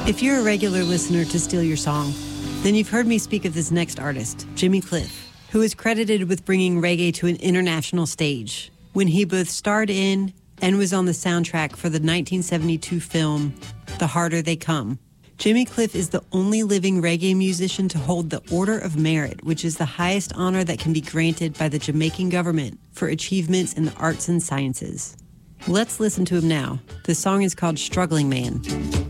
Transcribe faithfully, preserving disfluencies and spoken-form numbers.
If you're a regular listener to Steal Your Song, then you've heard me speak of this next artist, Jimmy Cliff, who is credited with bringing reggae to an international stage when he both starred in and was on the soundtrack for the nineteen seventy-two film, The Harder They Come. Jimmy Cliff is the only living reggae musician to hold the Order of Merit, which is the highest honor that can be granted by the Jamaican government for achievements in the arts and sciences. Let's listen to him now. The song is called Struggling Man.